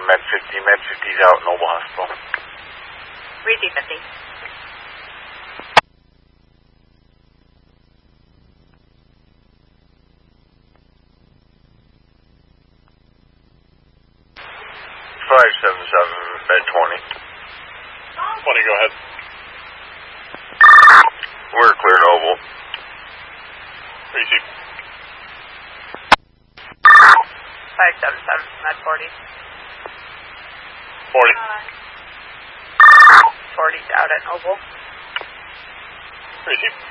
Med 50. Med 50's out, Noble Hospital. Read 50. 577, Med 20. 20, go ahead. We're clear, Noble. Receive. 577, Med 40. 40. 40's out at Noble. Receive.